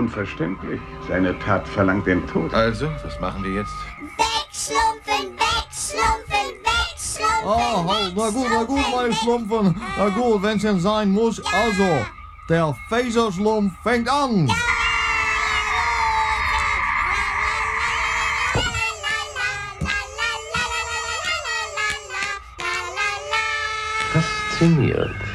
unverständlich. Seine Tat verlangt den Tod. Also, was machen wir jetzt? Wegschlumpfen, wegschlumpfen, wegschlumpfen. Ah, na gut, meine Schlumpfen. Na gut, wenn's denn sein muss. Also, der Faserschlumpf fängt an. Faszinierend.